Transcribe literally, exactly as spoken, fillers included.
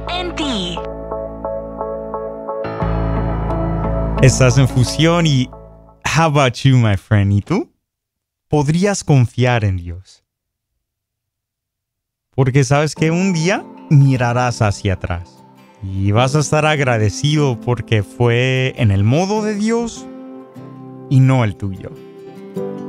en ti. Estás en Fusión y how about you, my friend? ¿Y tú? ¿Podrías confiar en Dios? Porque sabes que un día mirarás hacia atrás y vas a estar agradecido porque fue en el modo de Dios y no el tuyo.